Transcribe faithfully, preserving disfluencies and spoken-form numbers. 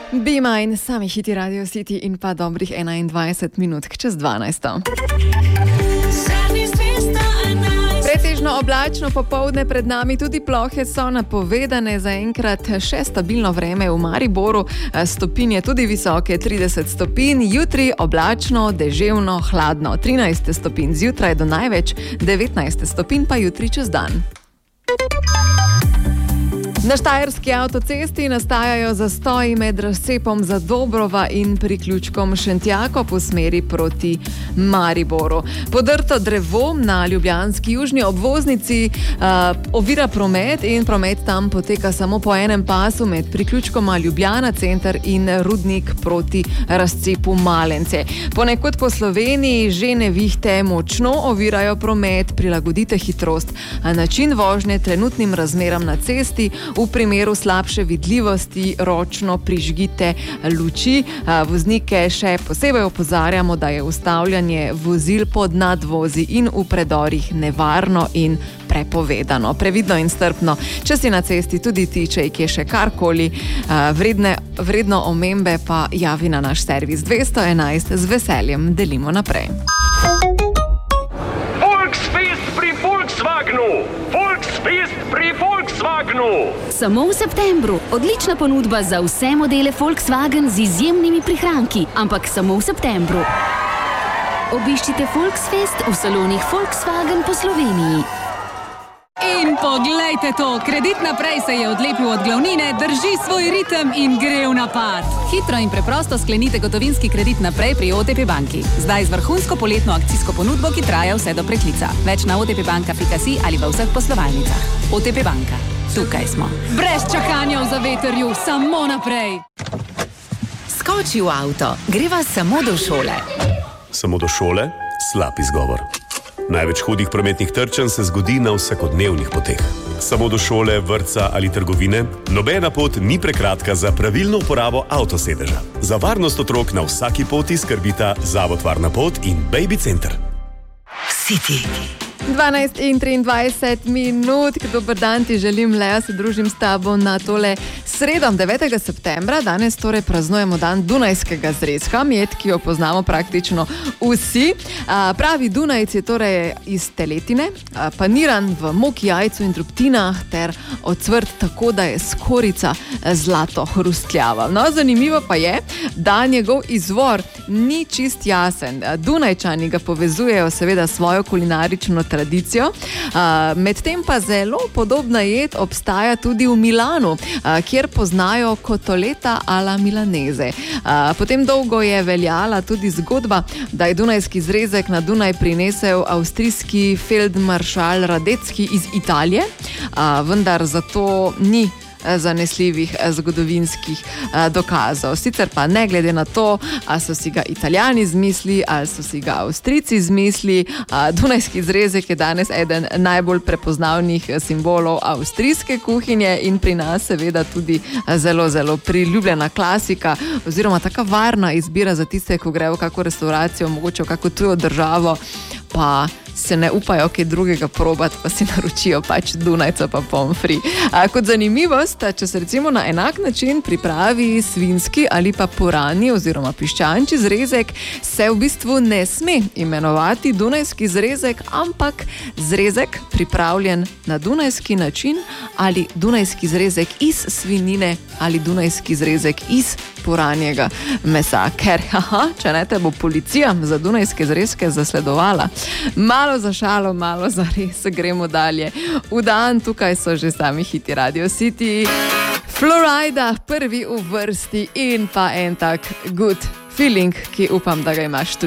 Bima in sami hiti Radio City in pa dobrih enaindvajset minut čez dvanajsto. Pretežno oblačno popoldne, pred nami tudi plohe so napovedane, zaenkrat še stabilno vreme v Mariboru, stopinje tudi visoke, trideset stopinj, jutri oblačno, deževno, hladno, trinajst stopinj zjutraj do največ devetnajst stopinj pa jutri čez dan. Na štajerski avtocesti nastajajo zastoji med razcepom Zadobrova in priključkom Šentjakov v smeri proti Mariboru. Podrto drevo na ljubljanski južni obvoznici uh, ovira promet in promet tam poteka samo po enem pasu med priključkoma Ljubljana center in Rudnik proti razcepu Malence. Ponekod po Sloveniji že nevihte močno ovirajo promet, prilagodite hitrost, a način vožnje trenutnim razmeram na cesti. V primeru slabše vidljivosti ročno prižgite luči. Voznike še posebej opozarjamo, da je ustavljanje vozil pod nadvozi in v predorih nevarno in prepovedano. Previdno in strpno, če si na cesti tudi ti, če je še karkoli vredne, vredno omembe, pa javi na naš servis dvesto enajst, z veseljem delimo naprej. Volksfest pri Volkswagenu! Volksfest pri Volkswagenu! Samo v septembru. Odlična ponudba za vse modele Volkswagen z izjemnimi prihranki, ampak samo v septembru. Obiščite Volksfest v salonih Volkswagen po Sloveniji. In poglejte to, Kredit naprej se je odlepil od glavnine, drži svoj ritem in gre v napad. Hitro in preprosto sklenite gotovinski kredit naprej pri O T P banki. Zdaj z vrhunsko poletno akcijsko ponudbo, ki traja vse do preklica. Več na otpbanka pika si ali v vseh poslovalnicah. O T P banka. Tukaj smo. Brez čakanja v zavetrju, samo naprej. Skoči v avto, greva samo do šole. Samo do šole? Slab izgovor. Največ hudih prometnih trčenj se zgodi na vsakodnevnih poteh. Samo do šole, vrtca ali trgovine? Nobena pot ni prekratka za pravilno uporabo avtosedeža. Za varnost otrok na vsaki poti skrbita Zavod Varna pot in Baby Center. City. dvanajst in triindvajset minut, dober dan ti želim, Lea, se družim s tabo na tole sredo, devetega septembra. Danes torej praznujemo dan dunajskega zrezka, jed, ki jo poznamo praktično vsi. A, pravi Dunajec je torej iz teletine, a, paniran v moki, jajcu in drobtinah ter ocvrt tako, da je skorica zlato hrustljava. No, zanimivo pa je, da njegov izvor ni čist jasen. Dunajčani ga povezujejo seveda svojo kulinarično tradicijo. Medtem pa zelo podobna jed obstaja tudi v Milanu, kjer poznajo kotoleta alla milanese. Potem dolgo je veljala tudi zgodba, da je dunajski zrezek na Dunaj prinesel avstrijski feldmaršal Radecki iz Italije, vendar zato ni zanesljivih zgodovinskih dokazov. Sicer pa ne glede na to, ali so si ga Italijani izmislili, ali so si ga Avstrijci izmislili, dunajski zrezek je danes eden najbolj prepoznavnih simbolov avstrijske kuhinje in pri nas seveda tudi zelo, zelo priljubljena klasika oziroma taka varna izbira za tiste, ko grejo v kako restauracijo, mogoče v kako tujo državo, pa se ne upajo kaj drugega probati, pa si naročijo pač Dunajca pa pomfri. A, kot zanimivost, če se recimo na enak način pripravi svinjski ali pa puranji oziroma piščančji zrezek, se v bistvu ne sme imenovati dunajski zrezek, ampak zrezek pripravljen na dunajski način ali dunajski zrezek iz svinjine ali dunajski zrezek iz puranjega mesa. Ker, aha, če ne, te bo policija za dunajske zrezke zasledovala. Malo za šalo, malo za res, gremo dalje. V dan, tukaj so že sami hiti Radio City. Florida, prvi v vrsti in pa en tak good feeling, ki upam, da ga imaš tudi.